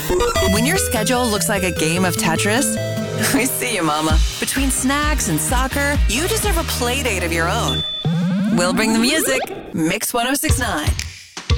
When your schedule looks like a game of Tetris, I see you, Mama. Between snacks and soccer, you deserve a play date of your own. We'll bring the music. Mix 1069.